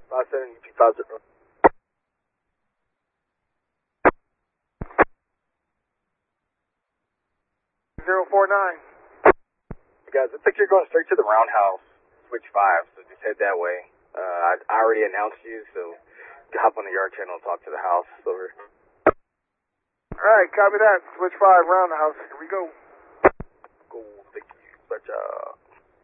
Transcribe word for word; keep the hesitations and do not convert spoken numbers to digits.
five seven U P five zero. zero four nine. Guys, looks like you're going straight to the roundhouse, switch five, so just head that way. Uh, I, I already announced you, so you can hop on the yard channel and talk to the house. Over. Alright, copy that. Switch five, roundhouse. Here we go. Cool, thank you. Such a...